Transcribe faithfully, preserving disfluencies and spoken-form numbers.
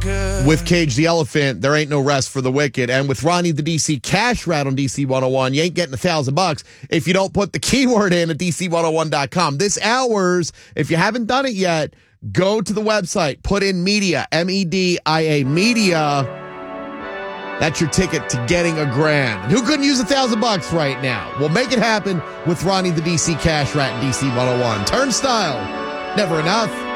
good. With Cage the Elephant, there ain't no rest for the wicked. And with Ronnie the D C Cash Rat on D C one oh one, you ain't getting a thousand bucks if you don't put the keyword in at D C one oh one dot com. This hours, if you haven't done it yet, go to the website, put in media, M E D I A, media. That's your ticket to getting a grand. Who couldn't use a thousand bucks right now? Well, make it happen with Ronnie the D C Cash Rat and D C one oh one. Turnstile, never enough.